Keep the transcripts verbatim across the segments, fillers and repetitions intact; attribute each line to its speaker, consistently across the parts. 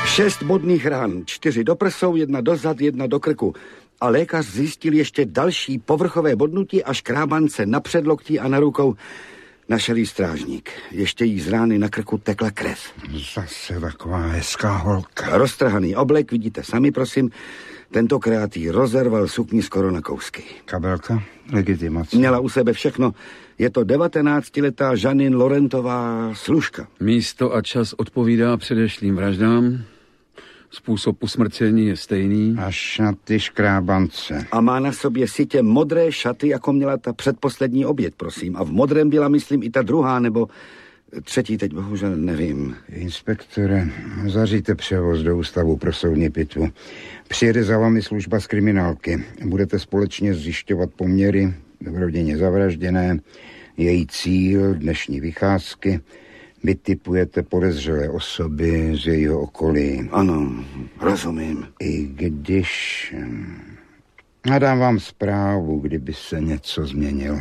Speaker 1: Šest bodných ran, čtyři do prsou, jedna do zad, jedna do krku. A lékař zjistil ještě další povrchové bodnutí a škrábance na předloktí a na rukou. Našel jí strážník. Ještě jí z rány na krku tekla krev.
Speaker 2: Zase taková hezká holka.
Speaker 1: Roztrhaný oblek, vidíte sami, prosím. Tentokrát jí rozerval sukni skoro na kousky.
Speaker 2: Kabelka, legitimace.
Speaker 1: Měla u sebe všechno. Je to devatenáctiletá Janine Laurentová služka.
Speaker 3: Místo a čas odpovídá předešlým vraždám. Způsob usmrcení je stejný.
Speaker 2: A šaty škrábance.
Speaker 1: A má na sobě sitě modré šaty, jako měla ta předposlední oběd, prosím. A v modrém byla, myslím, i ta druhá, nebo třetí, teď bohužel nevím.
Speaker 2: Inspektore, zaříte převoz do ústavu pro soudní pitvu. Přijede za vámi služba z kriminálky. Budete společně zjišťovat poměry v rodině zavražděné, její cíl, dnešní vycházky. Vytipujete podezřelé osoby z jejího okolí.
Speaker 1: Ano, rozumím.
Speaker 2: I když... A dám vám zprávu, kdyby se něco změnilo.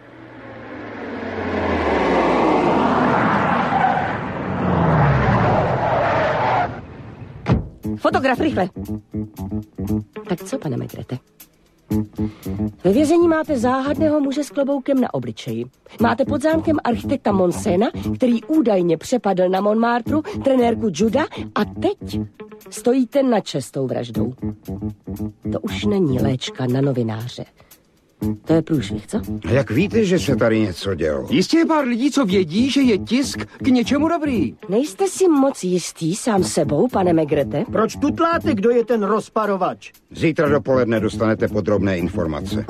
Speaker 4: Fotograf, rychle. Tak co, pane Megrete? Ve vězení máte záhadného muže s kloboukem na obličeji. Máte pod zámkem architekta Monsena, který údajně přepadl na Montmartru trenérku Juda a teď stojíte nad čestou vraždou. To už není léčka na novináře. To je průšvih, co?
Speaker 2: A jak víte, že se tady něco dělo?
Speaker 5: Jistě je pár lidí, co vědí, že je tisk k něčemu dobrý.
Speaker 4: Nejste si moc jistý sám sebou, pane Megrete?
Speaker 6: Proč tutláte, kdo je ten rozparovač?
Speaker 2: Zítra dopoledne dostanete podrobné informace.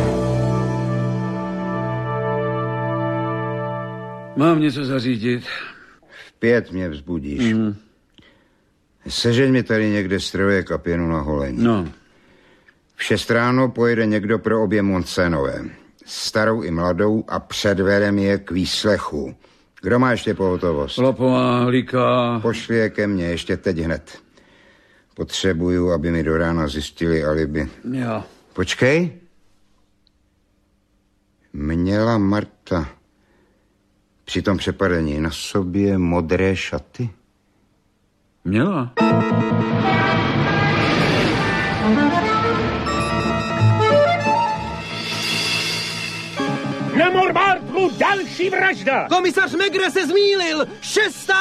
Speaker 3: Mám něco zařídit.
Speaker 2: V pět mě vzbudíš. Mm. Sežeň mi tady někde strojek a pěnu na holení.
Speaker 3: No.
Speaker 2: V šest ráno pojede někdo pro obě Monsenové. Starou i mladou a předvedem je k výslechu. Kdo má ještě pohotovost?
Speaker 3: Lapová, Hlíka.
Speaker 2: Pošli je ke mně ještě teď hned. Potřebuju, aby mi do rána zjistili alibi.
Speaker 3: Jo.
Speaker 2: Počkej. Měla Marta při tom přepadení na sobě modré šaty?
Speaker 3: Měla.
Speaker 7: Na Montmartru další vražda!
Speaker 5: Komisař Megre se zmýlil! Šestá